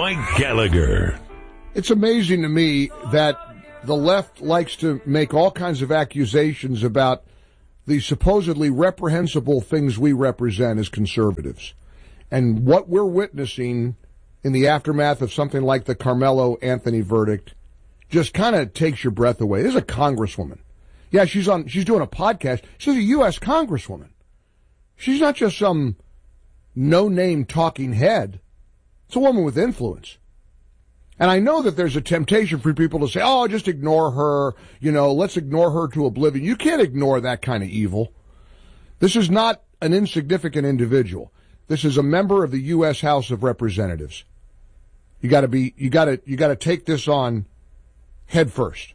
Mike Gallagher. It's amazing to me that the left likes to make all kinds of accusations about the supposedly reprehensible things we represent as conservatives. And what we're witnessing in the aftermath of something like the Carmelo Anthony verdict just kind of takes your breath away. This is a congresswoman. Yeah, she's doing a podcast. She's a U.S. congresswoman. She's not just some no-name talking head. It's a woman with influence. And I know that there's a temptation for people to say, oh, just ignore her. Let's ignore her to oblivion. You can't ignore that kind of evil. This is not an insignificant individual. This is a member of the U.S. House of Representatives. You gotta take this on head first.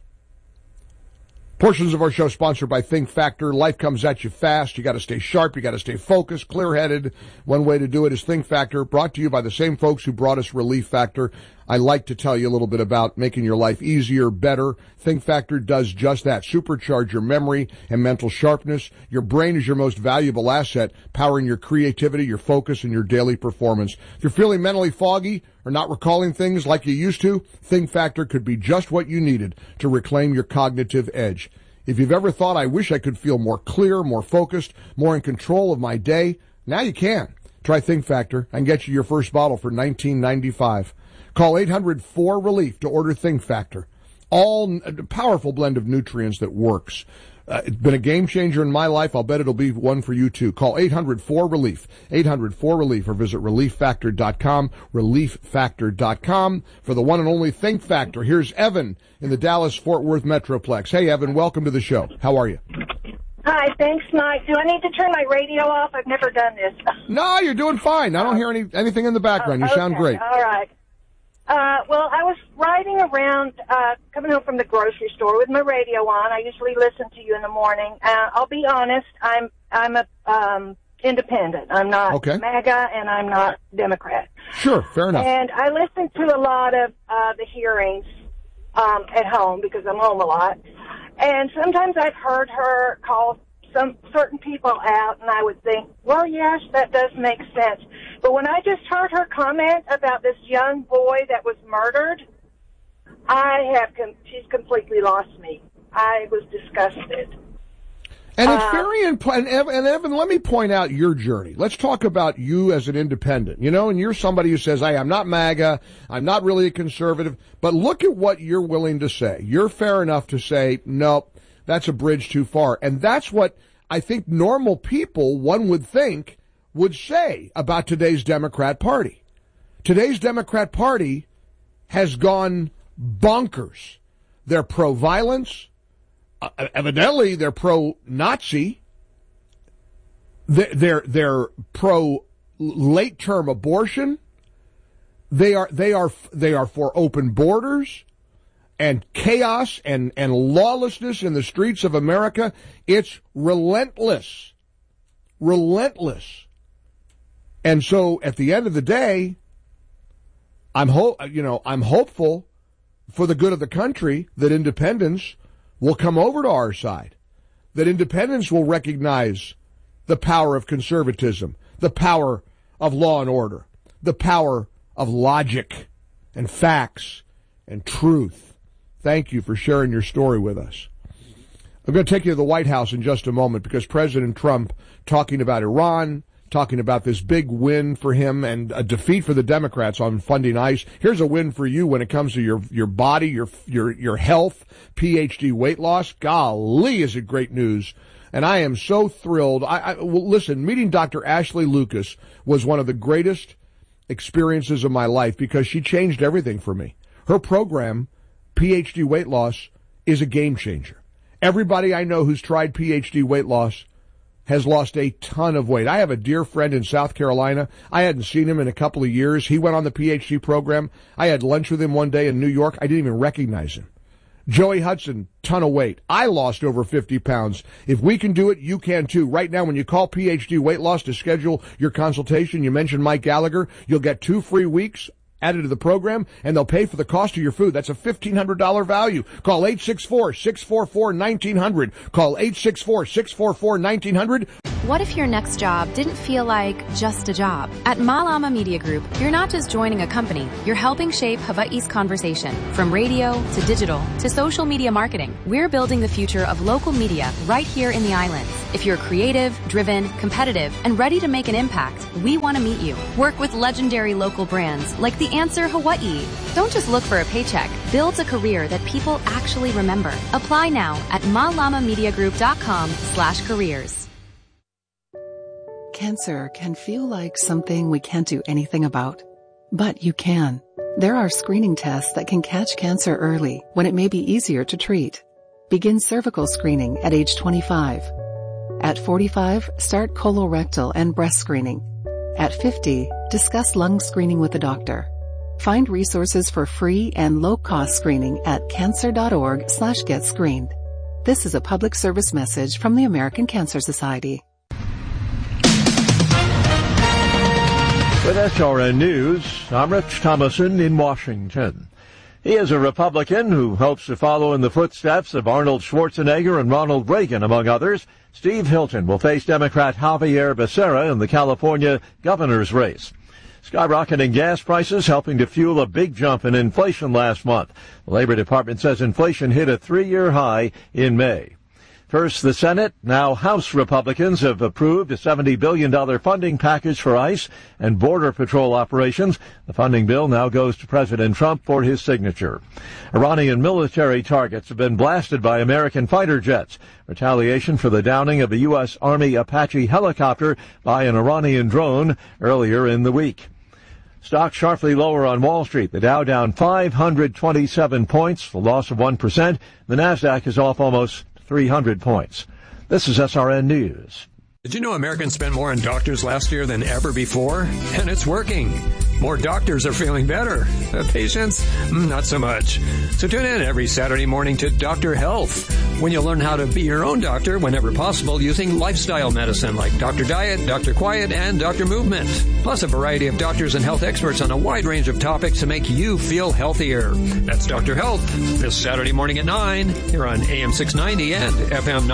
Portions of our show sponsored by Think Factor. Life comes at you fast. You got to stay sharp. You got to stay focused, clear-headed. One way to do it is Think Factor, brought to you by the same folks who brought us Relief Factor. I like to tell you a little bit about making your life easier, better. Think Factor does just that. Supercharge your memory and mental sharpness. Your brain is your most valuable asset, powering your creativity, your focus, and your daily performance. If you're feeling mentally foggy or not recalling things like you used to, Think Factor could be just what you needed to reclaim your cognitive edge. If you've ever thought, I wish I could feel more clear, more focused, more in control of my day, now you can. Try Think Factor and get you your first bottle for $19.95. Call 800-4RELIEF to order Think Factor. All a powerful blend of nutrients that works. It's been a game changer in my life. I'll bet it'll be one for you too. Call 800-4RELIEF, 800-4RELIEF, or visit ReliefFactor.com, ReliefFactor.com for the one and only Think Factor. Here's Evan in the Dallas-Fort Worth Metroplex. Hey, Evan, welcome to the show. How are you? Hi, thanks, Mike. Do I need to turn my radio off? I've never done this. No, you're doing fine. I don't hear anything in the background. You sound great. All right. Well, I was riding around, coming home from the grocery store with my radio on. I usually listen to you in the morning. I'll be honest, I'm a independent. I'm not MAGA, and I'm not Democrat. Sure, fair enough. And I listen to a lot of the hearings at home because I'm home a lot. And sometimes I've heard her call some certain people out, and I would think, well, yes, that does make sense. But when I just heard her comment about this young boy that was murdered, she's completely lost me. I was disgusted. And it's very important. And Evan, let me point out your journey. Let's talk about you as an independent, and you're somebody who says, hey, I'm not MAGA, I'm not really a conservative, but look at what you're willing to say. You're fair enough to say, nope, that's a bridge too far. And that's what I think normal people, one would think, would say about today's Democrat Party. Today's Democrat Party has gone bonkers. They're pro-violence. Evidently, they're pro-Nazi. They're pro-late-term abortion. They are for open borders and chaos and lawlessness in the streets of America. It's relentless. And so, at the end of the day, I'm hopeful for the good of the country that independents will come over to our side, that independents will recognize the power of conservatism, the power of law and order, the power of logic and facts and truth. Thank you for sharing your story with us. I'm going to take you to the White House in just a moment because President Trump talking about Iran, talking about this big win for him and a defeat for the Democrats on funding ICE. Here's a win for you when it comes to your body, your health, PhD weight loss. Golly, is it great news. And I am so thrilled. Listen, meeting Dr. Ashley Lucas was one of the greatest experiences of my life because she changed everything for me. Her program, PhD weight loss, is a game changer. Everybody I know who's tried PhD weight loss has lost a ton of weight. I have a dear friend in South Carolina. I hadn't seen him in a couple of years. He went on the PhD program. I had lunch with him one day in New York. I didn't even recognize him. Joey Hudson, ton of weight. I lost over 50 pounds. If we can do it, you can too. Right now, when you call PhD Weight Loss to schedule your consultation, you mention Mike Gallagher, you'll get 2 free weeks added to the program, and they'll pay for the cost of your food. That's a $1,500 value. Call 864-644-1900. Call 864-644-1900. What if your next job didn't feel like just a job? At Malama Media Group, you're not just joining a company, you're helping shape Hawaii's conversation. From radio to digital to social media marketing, we're building the future of local media right here in the islands. If you're creative, driven, competitive, and ready to make an impact, we want to meet you. Work with legendary local brands like The Answer Hawaii. Don't just look for a paycheck. Build a career that people actually remember. Apply now at malamamediagroup.com/careers. Cancer can feel like something we can't do anything about. But you can. There are screening tests that can catch cancer early when it may be easier to treat. Begin cervical screening at age 25. At 45, start colorectal and breast screening. At 50, discuss lung screening with a doctor. Find resources for free and low-cost screening at cancer.org/getscreened. This is a public service message from the American Cancer Society. With SRN News, I'm Rich Thomason in Washington. He is a Republican who hopes to follow in the footsteps of Arnold Schwarzenegger and Ronald Reagan, among others. Steve Hilton will face Democrat Javier Becerra in the California governor's race. Skyrocketing gas prices helping to fuel a big jump in inflation last month. The Labor Department says inflation hit a 3-year high in May. First, the Senate, now House Republicans have approved a $70 billion funding package for ICE and Border Patrol operations. The funding bill now goes to President Trump for his signature. Iranian military targets have been blasted by American fighter jets. Retaliation for the downing of a U.S. Army Apache helicopter by an Iranian drone earlier in the week. Stocks sharply lower on Wall Street. The Dow down 527 points, the loss of 1%. The Nasdaq is off almost 300 points. This is SRN News. Did you know Americans spent more on doctors last year than ever before? And it's working. More doctors are feeling better. Patients, not so much. So tune in every Saturday morning to Dr. Health, when you'll learn how to be your own doctor whenever possible using lifestyle medicine like Dr. Diet, Dr. Quiet, and Dr. Movement. Plus a variety of doctors and health experts on a wide range of topics to make you feel healthier. That's Dr. Health, this Saturday morning at 9, here on AM 690 and FM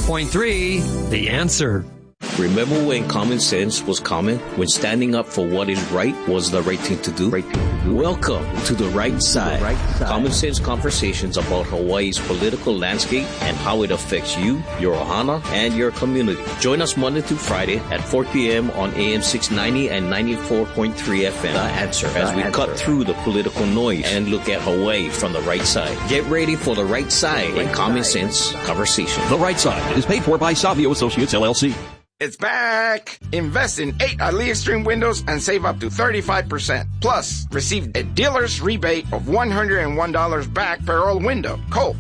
94.3, The Answer. Remember when common sense was common? When standing up for what is right was the right thing to do? Welcome to The Right Side. Common sense conversations about Hawaii's political landscape and how it affects you, your ohana, and your community. Join us Monday through Friday at 4 p.m. on AM 690 and 94.3 FM. The Answer, as we cut through the political noise and look at Hawaii from the right side. Get ready for The Right Side and common sense conversation. The Right Side is paid for by Savio Associates, LLC. It's back! Invest in 8 Ali Extreme windows and save up to 35%. Plus, receive a dealer's rebate of $101 back per all window. Call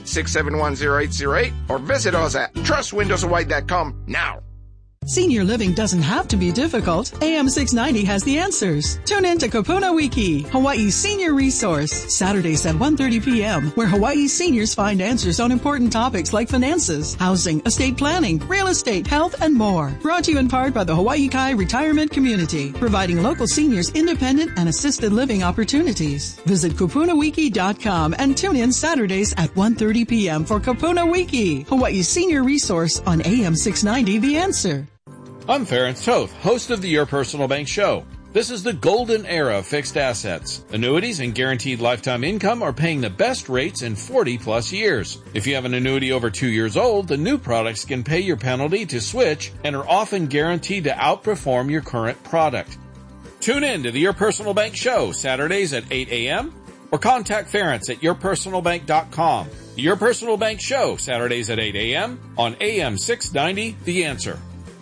808-671-0808 or visit us at trustwindowshawaii.com now. Senior living doesn't have to be difficult. AM 690 has the answers. Tune in to Kapuna Wiki, Hawaii's senior resource, Saturdays at 1:30 p.m., where Hawaii seniors find answers on important topics like finances, housing, estate planning, real estate, health, and more. Brought to you in part by the Hawaii Kai Retirement Community, providing local seniors independent and assisted living opportunities. Visit kapunawiki.com and tune in Saturdays at 1:30 p.m. for Kapuna Wiki, Hawaii's senior resource on AM 690 The Answer. I'm Ferenc Toth, host of the Your Personal Bank Show. This is the golden era of fixed assets. Annuities and guaranteed lifetime income are paying the best rates in 40-plus years. If you have an annuity over 2 years old, the new products can pay your penalty to switch and are often guaranteed to outperform your current product. Tune in to the Your Personal Bank Show, Saturdays at 8 a.m. or contact Ferenc at yourpersonalbank.com. The Your Personal Bank Show, Saturdays at 8 a.m. on AM 690, The Answer.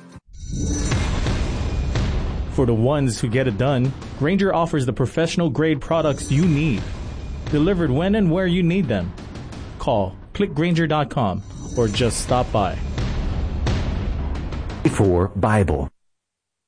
For the ones who get it done, Grainger offers the professional-grade products you need, delivered when and where you need them. Call, click Grainger.com, or just stop by. For Bible.